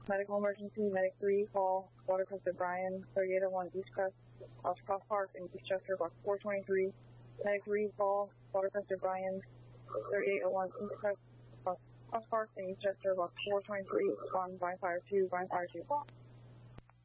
Medical emergency, Medic 3, call, Watercrest O'Brien, 3801 East Crest, Cross Park in Eastchester, Block 423. Medic 3, call, Watercrest O'Brien, 3801 East Crest, Cross Park in Eastchester, Block 423, on Vine Fire 2, Vine Fire 2.